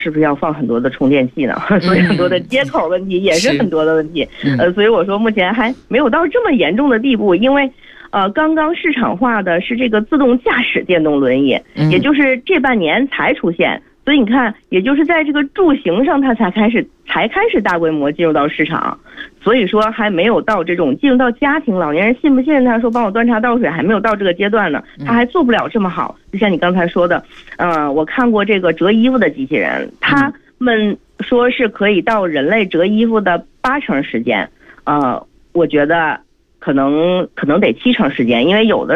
是不是要放很多的充电器呢？所以很多的接口问题也是很多的问题。所以我说目前还没有到这么严重的地步，因为刚刚市场化的是这个自动驾驶电动轮椅，也就是这半年才出现。所以你看，也就是在这个住行上，它才开始大规模进入到市场，所以说还没有到这种进入到家庭，老年人信不信他说帮我端茶倒水，还没有到这个阶段呢，他还做不了这么好。就像你刚才说的，我看过这个折衣服的机器人，他们说是可以到人类折衣服的80%时间，我觉得可能得70%时间，因为有的